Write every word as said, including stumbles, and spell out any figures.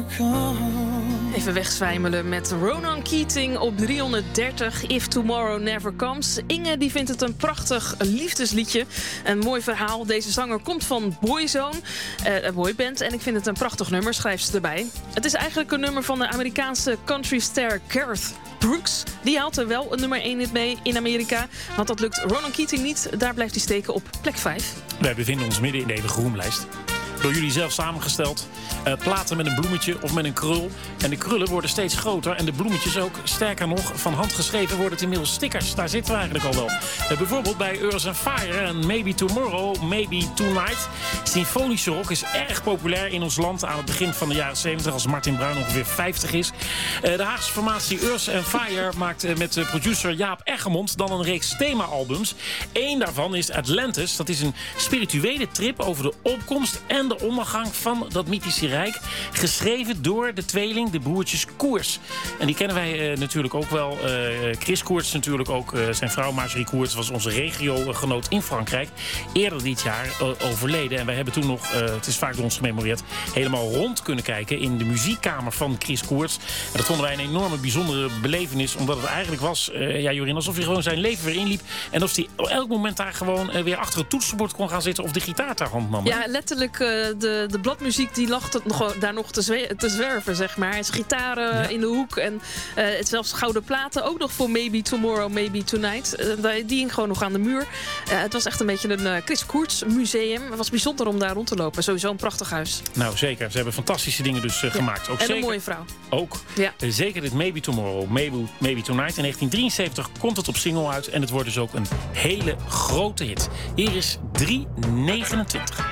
Even wegzwijmelen met Ronan Keating op driehonderddertig. If Tomorrow Never Comes. Inge die vindt het een prachtig liefdesliedje. Een mooi verhaal. Deze zanger komt van Boyzone, uh, een boyband. En ik vind het een prachtig nummer, schrijft ze erbij. Het is eigenlijk een nummer van de Amerikaanse countryster Garth Brooks. Die haalt er wel een nummer één hit mee in Amerika. Want dat lukt Ronan Keating niet. Daar blijft hij steken op plek vijf. Wij bevinden ons midden in de eeuwige roemlijst. Door jullie zelf samengesteld. Uh, platen met een bloemetje of met een krul. En de krullen worden steeds groter. En de bloemetjes ook. Sterker nog, van hand geschreven worden het inmiddels stickers. Daar zitten we eigenlijk al wel. Uh, bijvoorbeeld bij Earth and Fire en Maybe Tomorrow, Maybe Tonight. Symfonische rock is erg populair in ons land aan het begin van de jaren zeventig. Als Martin Bruin ongeveer vijftig is. Uh, de Haagse formatie Earth and Fire maakt uh, met uh, producer Jaap Eggermond dan een reeks thema-albums. Eén daarvan is Atlantis. Dat is een spirituele trip over de opkomst en de ondergang van dat mythische rijk. Geschreven door de tweeling, de broertjes Koers. En die kennen wij uh, natuurlijk ook wel. Uh, Chris Koers natuurlijk ook. Uh, zijn vrouw Marjorie Koers was onze regiogenoot in Frankrijk. Eerder dit jaar uh, overleden. En wij hebben toen nog, uh, het is vaak door ons gememoreerd, helemaal rond kunnen kijken in de muziekkamer van Chris Koers. En dat vonden wij een enorme bijzondere belevenis. Omdat het eigenlijk was, uh, ja Jorien, alsof hij gewoon zijn leven weer inliep. En of hij op elk moment daar gewoon uh, weer achter het toetsenbord kon gaan zitten of de gitaar ter hand nam. Ja, letterlijk. Uh, De, de bladmuziek die lag het nog, daar nog te, zwe- te zwerven, zeg maar. Het gitaren ja. in de hoek en uh, het zelfs gouden platen. Ook nog voor Maybe Tomorrow, Maybe Tonight. Uh, die hing gewoon nog aan de muur. Uh, het was echt een beetje een uh, Chris Koers museum. Het was bijzonder om daar rond te lopen. Sowieso een prachtig huis. Nou, zeker. Ze hebben fantastische dingen dus uh, ja. gemaakt. Ook en zeker, een mooie vrouw. Ook. Ja. Uh, zeker dit Maybe Tomorrow, Maybe, Maybe Tonight. In negentien drieënzeventig komt het op single uit. En het wordt dus ook een hele grote hit. Hier is drie negenentwintig.